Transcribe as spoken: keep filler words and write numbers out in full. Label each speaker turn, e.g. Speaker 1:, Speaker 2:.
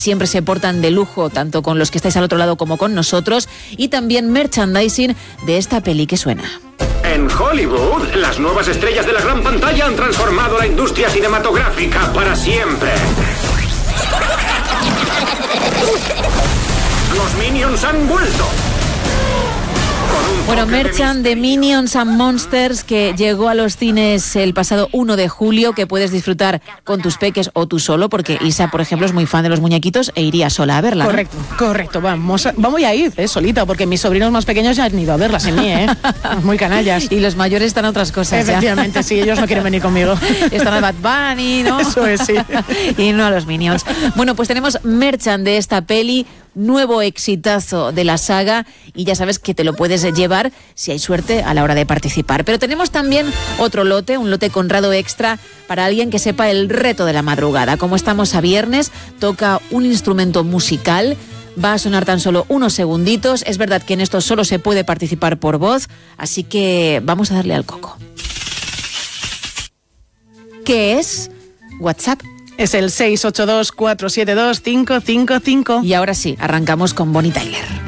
Speaker 1: siempre se portan de lujo, tanto con los que estáis al otro lado como con nosotros, y también merchandising de esta peli que suena.
Speaker 2: En Hollywood, las nuevas estrellas de la gran pantalla han transformado la industria cinematográfica para siempre. Los Minions han vuelto.
Speaker 1: Bueno, merchan de Minions and Monsters, que llegó a los cines el pasado uno de julio, que puedes disfrutar con tus peques o tú solo, porque Isa, por ejemplo, es muy fan de los muñequitos e iría sola a verla, ¿no?
Speaker 3: Correcto, correcto. Vamos a, vamos a ir, eh, solita, porque mis sobrinos más pequeños ya han ido a verla sin mí, ¿eh? Muy canallas.
Speaker 1: Y los mayores están a otras cosas.
Speaker 3: Efectivamente,
Speaker 1: ya.
Speaker 3: Sí, ellos no quieren venir conmigo.
Speaker 1: Están a Bad Bunny, ¿no?
Speaker 3: Eso es, sí.
Speaker 1: Y no a los Minions. Bueno, pues tenemos merchan de esta peli, nuevo exitazo de la saga, y ya sabes que te lo puedes llevar si hay suerte a la hora de participar. Pero tenemos también otro lote, un lote Conrado Extra para alguien que sepa el reto de la madrugada. Como estamos a viernes, toca un instrumento musical. Va a sonar tan solo unos segunditos. Es verdad que en esto solo se puede participar por voz, así que vamos a darle al coco. ¿Qué es? WhatsApp.
Speaker 3: Es el seis ocho dos, cuatro siete dos, cinco cinco cinco.
Speaker 1: Y ahora sí, arrancamos con Bonnie Tyler.